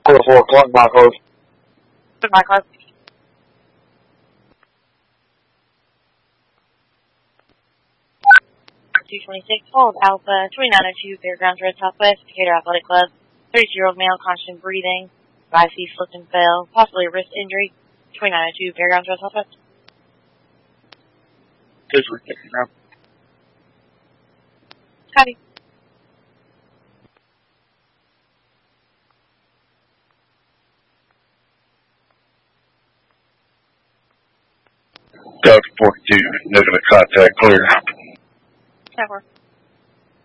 4 o'clock, my close. My close. $226, hold Alpha, 2902 Fairgrounds Road Southwest, Decatur Athletic Club. 32-year-old male, constant breathing, advised he slipped and fell, possibly a wrist injury. 2902 Fairgrounds Road Southwest. Just repeating now. Copy. Delta 42, negative contact, clear.